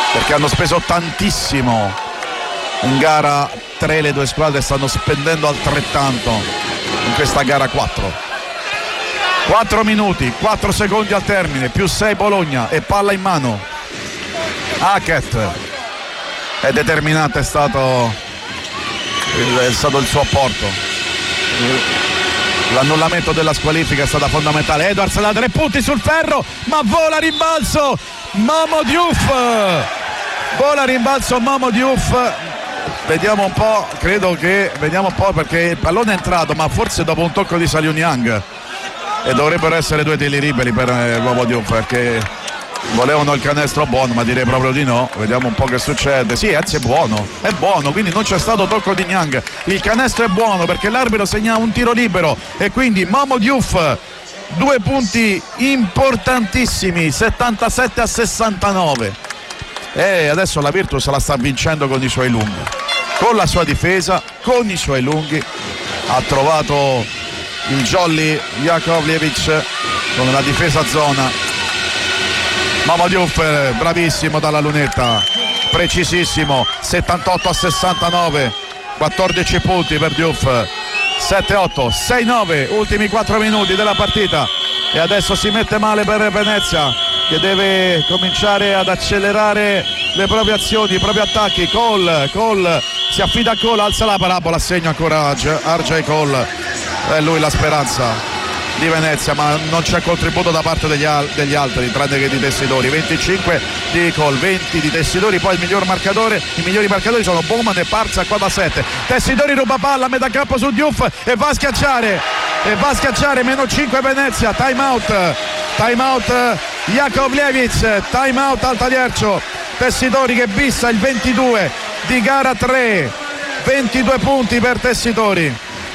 perché hanno speso tantissimo in gara 3, le due squadre stanno spendendo altrettanto in questa gara 4. 4 minuti, 4 secondi al termine, più 6 Bologna e palla in mano. Hackett è determinante, è stato il suo apporto. L'annullamento della squalifica è stata fondamentale. Edwards da 3 punti sul ferro, ma vola rimbalzo Momo Diouf, vola rimbalzo Momo Diouf. Vediamo un po', vediamo un po', perché il pallone è entrato, ma forse dopo un tocco di Saliu Niang, e dovrebbero essere 2 tiri liberi per Momo Diouf, perché volevano il canestro buono, ma direi proprio di no. Vediamo un po' che succede. Sì, anzi è buono, quindi non c'è stato tocco di Niang. Il canestro è buono perché l'arbitro segna un tiro libero, e quindi Momo Diouf 2 punti importantissimi, 77-69, e adesso la Virtus la sta vincendo con i suoi lunghi, con la sua difesa, con i suoi lunghi. Ha trovato il jolly Jakovljevic con la difesa zona. Momo Diouf bravissimo dalla lunetta, precisissimo, 78-69, 14 punti per Diouf, 7-8, 6-9, ultimi 4 minuti della partita, e adesso si mette male per Venezia, che deve cominciare ad accelerare le proprie azioni, i propri attacchi. Cole si affida a Cole, alza la parabola, segna ancora RJ Cole, è lui la speranza di Venezia, ma non c'è contributo da parte degli altri, tranne che di Tessitori. 25 di Cole, 20 di Tessitori, poi i migliori marcatori sono Bowman e Parza qua da 7. Tessitori ruba palla a metà campo su Diouf e va a schiacciare, meno 5 Venezia. Time out Jakovljevic, time out al Tagliercio. Tessitori che bissa il 22 di gara 3, 22 punti per Tessitori,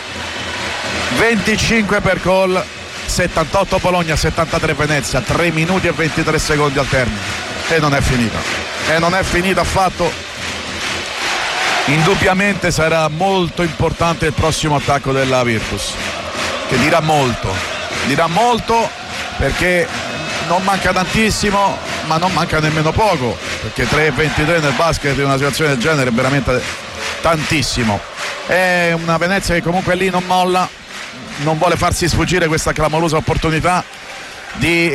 25 per Cole, 78 Bologna, 73 Venezia, 3 minuti e 23 secondi al termine, e non è finita affatto. Indubbiamente sarà molto importante il prossimo attacco della Virtus, che dirà molto perché non manca tantissimo, ma non manca nemmeno poco, perché 3-23 nel basket in una situazione del genere è veramente tantissimo. È una Venezia che comunque lì non molla, non vuole farsi sfuggire questa clamorosa opportunità di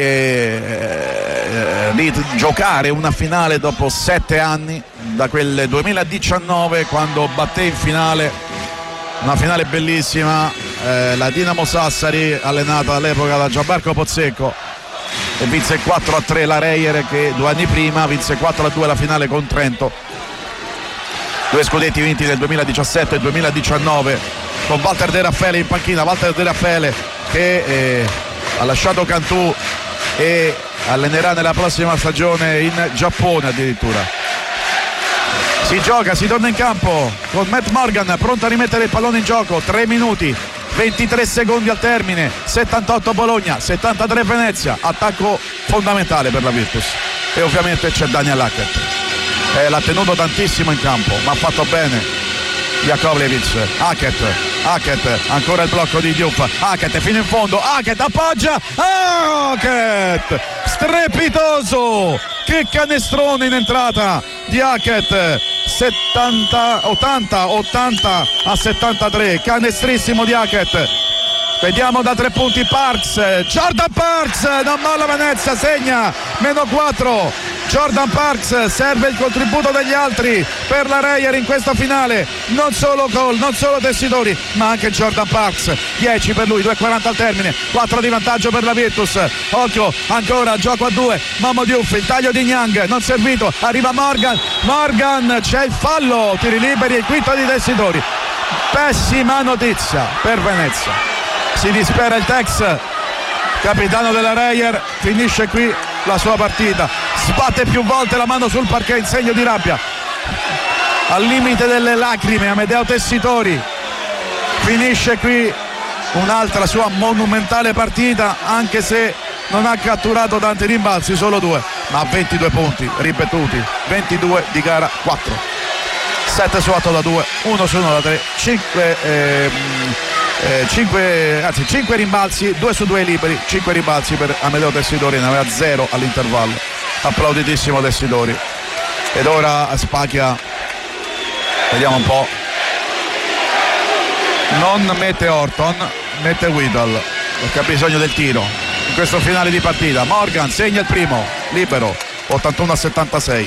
giocare una finale dopo 7 anni, da quel 2019 quando batté in finale, una finale bellissima, la Dinamo Sassari, allenata all'epoca da Gianmarco Pozzecco, e vinse 4-3 la Reyer, che 2 anni prima vinse 4-2 la finale con Trento. 2 scudetti vinti nel 2017 e 2019 con Walter De Raffaele in panchina. Walter De Raffaele che ha lasciato Cantù e allenerà nella prossima stagione in Giappone addirittura. Si gioca, si torna in campo con Matt Morgan pronto a rimettere il pallone in gioco. 3 minuti 23 secondi al termine, 78 Bologna, 73 Venezia. Attacco fondamentale per la Virtus, e ovviamente c'è Daniel Hackett, l'ha tenuto tantissimo in campo, ma ha fatto bene Jakovljevic. Hackett, ancora il blocco di Diouf. Hackett fino in fondo, Hackett appoggia, Hackett strepitoso, che canestrone in entrata di Hackett. 80-73, canestrissimo di Hackett. Vediamo da 3 punti Jordan Parks, non molla Venezia, segna, meno 4. Jordan Parks, serve il contributo degli altri per la Reyer in questa finale, non solo Cole, non solo Tessitori, ma anche Jordan Parks. 10 per lui, 2:40 al termine, 4 di vantaggio per la Virtus. Occhio, ancora gioco a 2, Momo Diouf, il taglio di Niang, non servito, arriva Morgan, c'è il fallo, tiri liberi, il quinto di Tessitori. Pessima notizia per Venezia, si dispera il Tex, capitano della Reyer, finisce qui la sua partita, sbatte più volte la mano sul parquet in segno di rabbia, al limite delle lacrime. Amedeo Tessitori finisce qui un'altra sua monumentale partita, anche se non ha catturato tanti rimbalzi, solo 2, ma 22 punti ripetuti, 22 di gara 4, 7 su 8 da 2, 1 su 1 da 3, 5 rimbalzi, 2 su 2 liberi, 5 rimbalzi per Amedeo Tessitori, ne aveva 0 all'intervallo. Applauditissimo Tessitori. ed ora spacchia, vediamo un po', non mette Orton, mette Whittle, perché ha bisogno del tiro in questo finale di partita. Morgan segna il primo, libero, 81-76,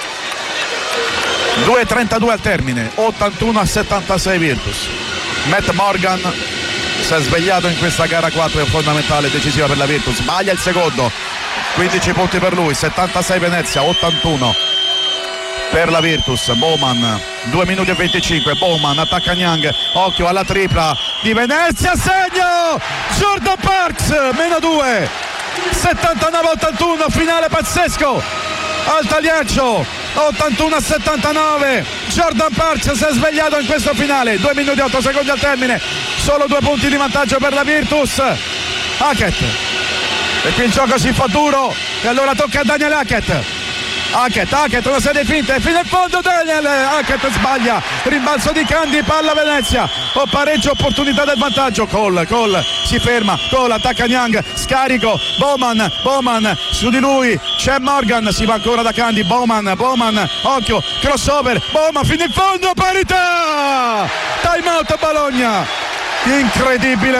2:32 al termine, 81-76 Virtus. Matt Morgan si è svegliato in questa gara 4, è fondamentale, decisiva per la Virtus. Sbaglia il secondo, 15 punti per lui, 76 Venezia, 81 per la Virtus. Bowman, 2 minuti e 25, Bowman attacca Niang, occhio alla tripla di Venezia, segno Jordan Parks, -2, 79-81, finale pazzesco al Tagliaccio, 81-79. Jordan Parks si è svegliato in questo finale, 2 minuti e 8 secondi al termine, solo 2 punti di vantaggio per la Virtus. Hackett, e qui il gioco si fa duro e allora tocca a Daniel Hackett, una serie finta e fino in fondo Daniel Hackett sbaglia, rimbalzo di Candy, palla Venezia, o pareggio, opportunità del vantaggio. Cole si ferma, Cole attacca Niang, scarico, Bowman su di lui c'è Morgan, si va ancora da Candy, Bowman, occhio, crossover, Bowman fino in fondo, parità, time out Bologna. Incredibile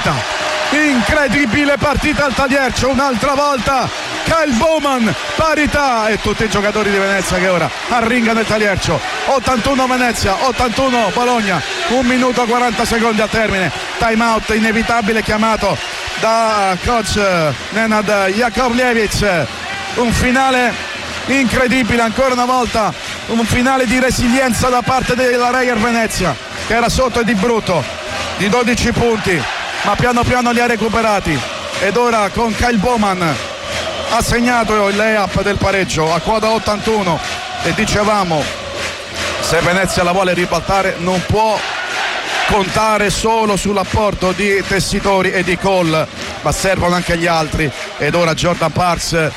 partita al Tagliaccio, un'altra volta Kyle Bowman, parità, e tutti i giocatori di Venezia che ora arringano il Tagliaccio. 81 Venezia, 81 Bologna, 1 minuto e 40 secondi al termine, time out inevitabile chiamato da coach Nenad Jakovljevic. Un finale incredibile, ancora una volta un finale di resilienza da parte della Reyer Venezia, che era sotto e di brutto di 12 punti, ma piano piano li ha recuperati, ed ora con Kyle Bowman ha segnato il layup del pareggio a quota 81. E dicevamo, se Venezia la vuole ribaltare non può contare solo sull'apporto di Tessitori e di Cole, ma servono anche gli altri, ed ora Jordan Parks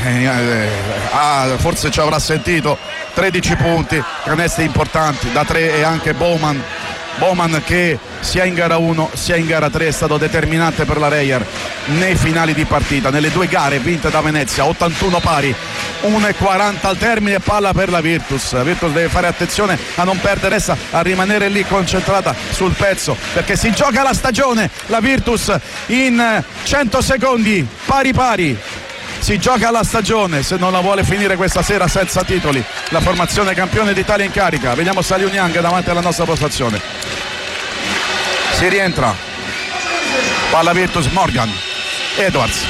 forse ci avrà sentito, 13 punti, canestri importanti da 3, e anche Bowman che sia in gara 1 sia in gara 3 è stato determinante per la Reyer nei finali di partita, nelle 2 gare vinte da Venezia. 81 pari, 1:40 al termine, palla per la Virtus. La Virtus deve fare attenzione a non perdere, resta a rimanere lì concentrata sul pezzo, perché si gioca la stagione la Virtus in 100 secondi pari. Si gioca la stagione, se non la vuole finire questa sera senza titoli. La formazione campione d'Italia in carica. Vediamo Saliu Niang davanti alla nostra postazione. Si rientra, palla Virtus, Morgan, Edwards,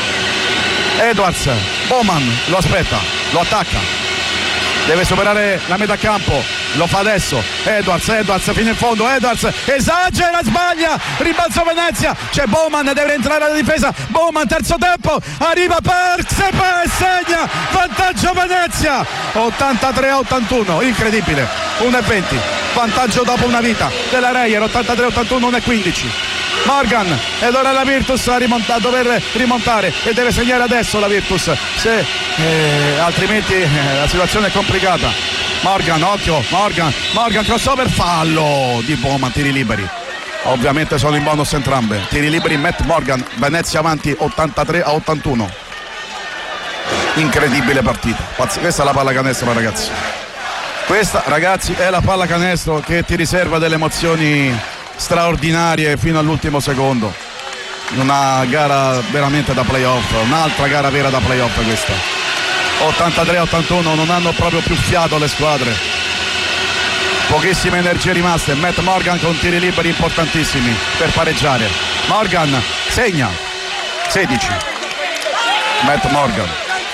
Bowman lo aspetta, lo attacca, deve superare la metà campo, lo fa adesso, Edwards fino in fondo, Edwards esagera, sbaglia, rimbalzo Venezia, c'è Bowman, deve entrare alla difesa, Bowman, terzo tempo, arriva Parks e segna, vantaggio Venezia, 83-81, incredibile, 1:20, vantaggio dopo una vita della Reyer, 83-81, 1:15. Morgan, ed ora la Virtus a dover rimontare, e deve segnare adesso la Virtus, altrimenti la situazione è complicata. Morgan, occhio, Morgan, crossover, fallo di Bowman, tiri liberi, ovviamente sono in bonus entrambe, tiri liberi Matt Morgan, Venezia avanti 83-81. Incredibile partita, questa è la pallacanestro ragazzi, questa ragazzi è la pallacanestro che ti riserva delle emozioni straordinarie fino all'ultimo secondo, una gara veramente da playoff, un'altra gara vera da playoff questa. 83-81, non hanno proprio più fiato le squadre, pochissime energie rimaste. Matt Morgan con tiri liberi importantissimi per pareggiare. Morgan segna 16, Matt Morgan,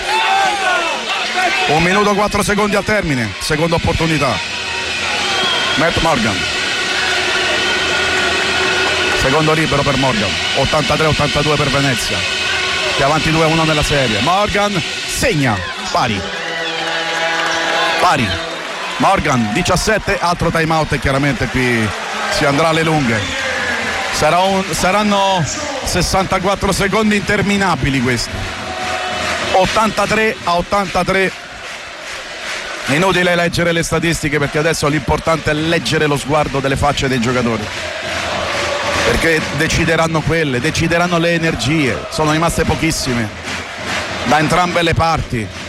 1 minuto e 4 secondi al termine, seconda opportunità, Matt Morgan, secondo libero per Morgan. 83-82 per Venezia, che è avanti 2-1 nella serie. Morgan segna, pari, Morgan 17, altro time out, e chiaramente qui si andrà alle lunghe. Saranno 64 secondi interminabili questi. 83-83. Inutile leggere le statistiche, perché adesso l'importante è leggere lo sguardo delle facce dei giocatori, perché decideranno le energie, sono rimaste pochissime da entrambe le parti.